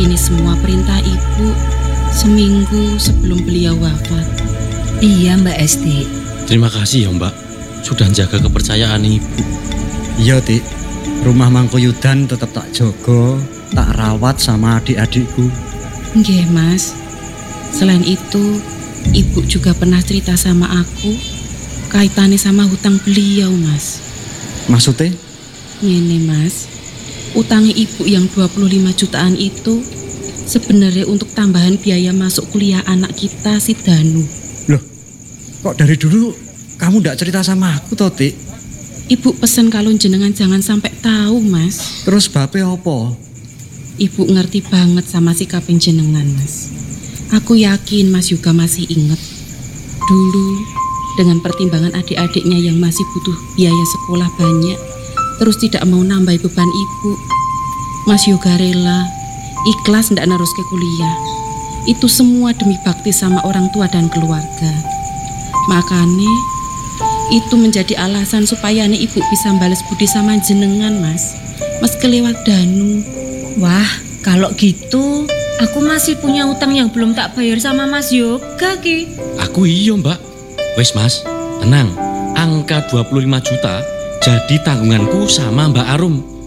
Ini semua perintah ibu seminggu sebelum beliau wafat. Iya Mbak Esti. Terima kasih ya Mbak, sudah jaga kepercayaan ibu. Iya Tik, rumah Mangkuyudan tetap tak jogo, tak rawat sama adik-adikku. Nggih Mas. Selain itu, ibu juga pernah cerita sama aku kaitannya sama hutang beliau Mas. Maksudnya? Ini Mas, utangnya ibu yang 25 jutaan itu sebenarnya untuk tambahan biaya masuk kuliah anak kita si Danu. Loh, kok dari dulu kamu ndak cerita sama aku toh Tik? Ibu pesen kalau jenengan jangan sampai tahu Mas. Terus bape apa? Ibu ngerti banget sama sikap jenengan Mas. Aku yakin Mas juga masih ingat. Dulu dengan pertimbangan adik-adiknya yang masih butuh biaya sekolah banyak, terus tidak mau nambah beban ibu, Mas Yoga rela, ikhlas ndak nerus ke kuliah. Itu semua demi bakti sama orang tua dan keluarga. Makanya itu menjadi alasan supaya ibu bisa balas budi sama jenengan Mas. Mas kelewat Danu. Wah, kalau gitu aku masih punya utang yang belum tak bayar sama Mas Yoga Ki. Aku iya Mbak. Wes Mas, tenang. Angka 25 juta jadi tanggunganku sama Mbak Arum.